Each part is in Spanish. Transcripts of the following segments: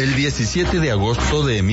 El 17 de agosto de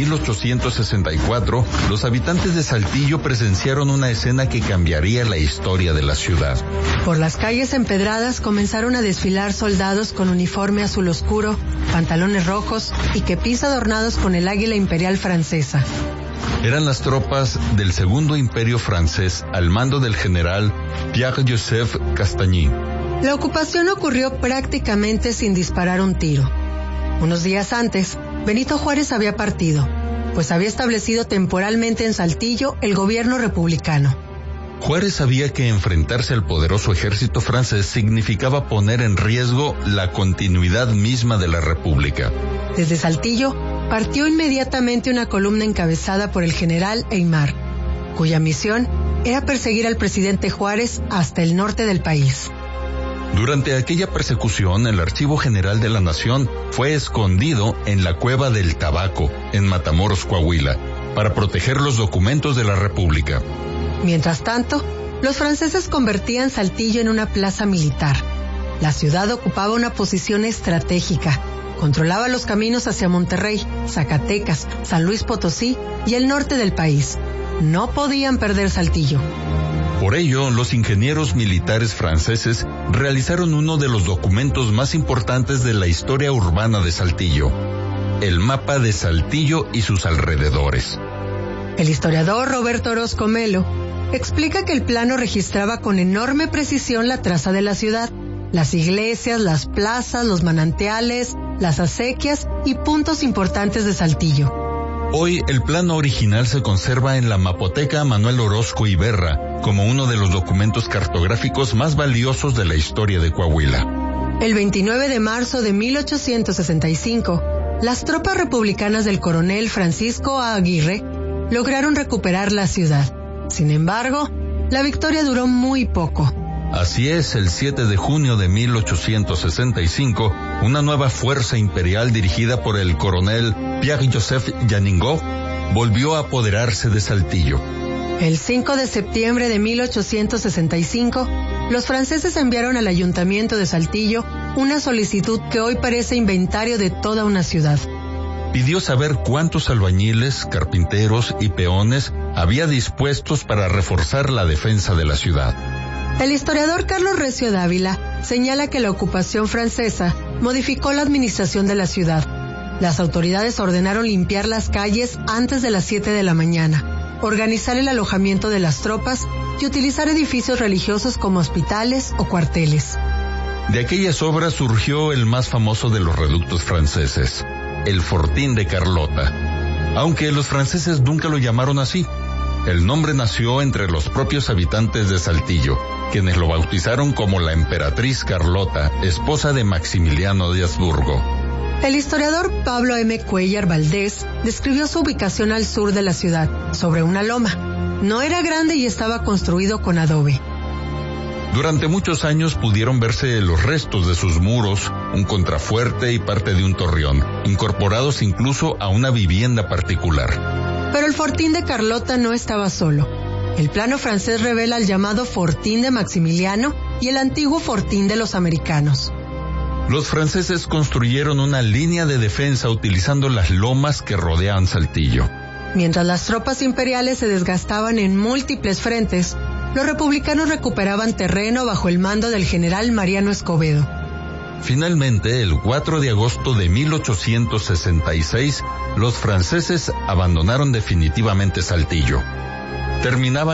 1864, los habitantes de Saltillo presenciaron una escena que cambiaría la historia de la ciudad. Por las calles empedradas comenzaron a desfilar soldados con uniforme azul oscuro, pantalones rojos y kepis adornados con el águila imperial francesa. Eran las tropas del Segundo Imperio francés al mando del general Pierre-Joseph Castagny. La ocupación ocurrió prácticamente sin disparar un tiro. Unos días antes, Benito Juárez había partido, pues había establecido temporalmente en Saltillo el gobierno republicano. Juárez sabía que enfrentarse al poderoso ejército francés significaba poner en riesgo la continuidad misma de la República. Desde Saltillo, partió inmediatamente una columna encabezada por el general Aymar, cuya misión era perseguir al presidente Juárez hasta el norte del país. Durante aquella persecución, el Archivo General de la Nación fue escondido en la Cueva del Tabaco, en Matamoros, Coahuila, para proteger los documentos de la República. Mientras tanto, los franceses convertían Saltillo en una plaza militar. La ciudad ocupaba una posición estratégica. Controlaba los caminos hacia Monterrey, Zacatecas, San Luis Potosí y el norte del país. No podían perder Saltillo. Por ello, los ingenieros militares franceses realizaron uno de los documentos más importantes de la historia urbana de Saltillo, el mapa de Saltillo y sus alrededores. El historiador Roberto Orozco Melo explica que el plano registraba con enorme precisión la traza de la ciudad, las iglesias, las plazas, los manantiales, las acequias y puntos importantes de Saltillo. Hoy el plano original se conserva en la Mapoteca Manuel Orozco Iberra como uno de los documentos cartográficos más valiosos de la historia de Coahuila. El 29 de marzo de 1865, las tropas republicanas del coronel Francisco A. Aguirre lograron recuperar la ciudad. Sin embargo, la victoria duró muy poco. Así es, el 7 de junio de 1865, una nueva fuerza imperial dirigida por el coronel Pierre-Joseph Janingo volvió a apoderarse de Saltillo. El 5 de septiembre de 1865, los franceses enviaron al ayuntamiento de Saltillo una solicitud que hoy parece inventario de toda una ciudad. Pidió saber cuántos albañiles, carpinteros y peones había dispuestos para reforzar la defensa de la ciudad. El historiador Carlos Recio Dávila señala que la ocupación francesa modificó la administración de la ciudad. Las autoridades ordenaron limpiar las calles antes de las 7 de la mañana, organizar el alojamiento de las tropas y utilizar edificios religiosos como hospitales o cuarteles. De aquellas obras surgió el más famoso de los reductos franceses, el Fortín de Carlota, aunque los franceses nunca lo llamaron así. El nombre nació entre los propios habitantes de Saltillo, quienes lo bautizaron como la emperatriz Carlota, esposa de Maximiliano de Habsburgo. El historiador Pablo M. Cuellar Valdés describió su ubicación al sur de la ciudad, sobre una loma. No era grande y estaba construido con adobe. Durante muchos años pudieron verse los restos de sus muros, un contrafuerte y parte de un torreón, incorporados incluso a una vivienda particular. Pero el Fortín de Carlota no estaba solo. El plano francés revela el llamado Fortín de Maximiliano y el antiguo Fortín de los americanos. Los franceses construyeron una línea de defensa utilizando las lomas que rodeaban Saltillo. Mientras las tropas imperiales se desgastaban en múltiples frentes, los republicanos recuperaban terreno bajo el mando del general Mariano Escobedo. Finalmente, el 4 de agosto de 1866, los franceses abandonaron definitivamente Saltillo. Terminaban